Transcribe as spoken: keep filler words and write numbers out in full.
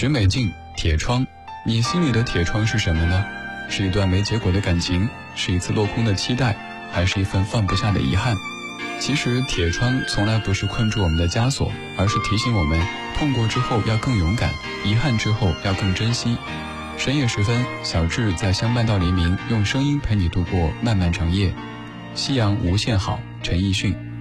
许美静，铁窗。你心里的铁窗是什么呢？是一段没结果的感情，是一次落空的期待，还是一份放不下的遗憾？其实铁窗从来不是困住我们的枷锁，而是提醒我们痛过之后要更勇敢，遗憾之后要更珍惜。深夜时分，小智在相伴到黎明，用声音陪你度过漫漫长夜。夕阳无限好，陈奕迅。